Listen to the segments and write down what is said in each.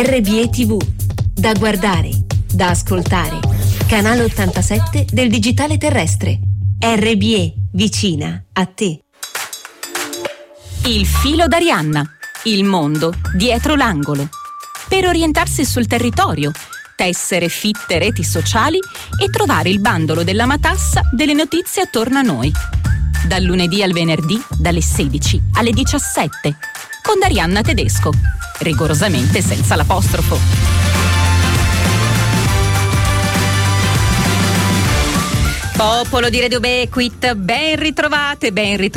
RBE TV, da guardare, da ascoltare. Canale 87 del digitale terrestre. RBE, vicina a te. Il filo d'Arianna, il mondo dietro l'angolo. Per orientarsi sul territorio, tessere fitte reti sociali e trovare il bandolo della matassa delle notizie attorno a noi. Dal lunedì al venerdì, dalle 16 alle 17, con Arianna Tedesco, rigorosamente senza l'apostrofo. Popolo di Radio Ubiquit, ben ritrovate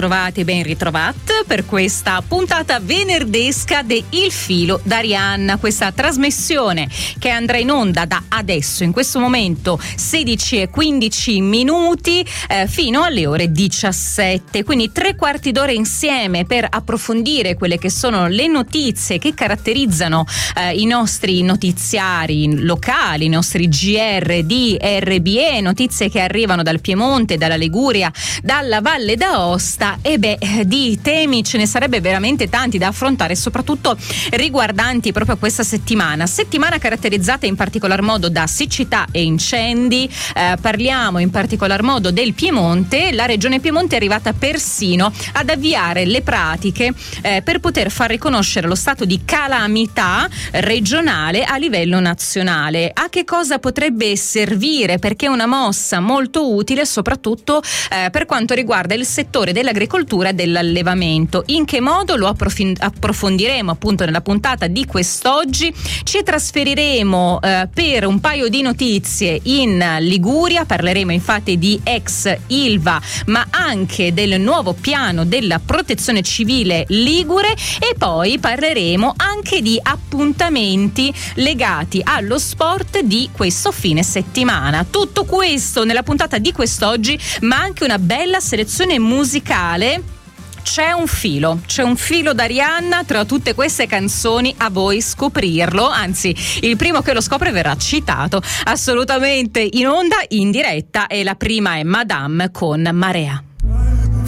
per questa puntata venerdesca de Il Filo d'Arianna, questa trasmissione che andrà in onda da adesso, in questo momento 16:15 fino alle ore 17, quindi 3/4 d'ora insieme per approfondire quelle che sono le notizie che caratterizzano i nostri notiziari locali, i nostri GR di RBE, notizie che arrivano dal Piemonte, dalla Liguria, dalla Valle d'Aosta. E di temi ce ne sarebbe veramente tanti da affrontare, soprattutto riguardanti proprio questa settimana caratterizzata in particolar modo da siccità e incendi. Parliamo in particolar modo del Piemonte. La regione Piemonte è arrivata persino ad avviare le pratiche per poter far riconoscere lo stato di calamità regionale a livello nazionale. A che cosa potrebbe servire? Perché è una mossa molto utile, soprattutto per quanto riguarda il settore dell'agricoltura e dell'allevamento. In che modo lo approfondiremo appunto nella puntata di quest'oggi. Ci trasferiremo per un paio di notizie in Liguria, parleremo infatti di ex Ilva, ma anche del nuovo piano della protezione civile ligure, e poi parleremo anche di appuntamenti legati allo sport di questo fine settimana. Tutto questo nella puntata di quest'oggi, ma anche una bella selezione musicale. C'è un filo d'Arianna tra tutte queste canzoni, a voi scoprirlo, anzi il primo che lo scopre verrà citato assolutamente in onda, in diretta, e la prima è Madame con Marea.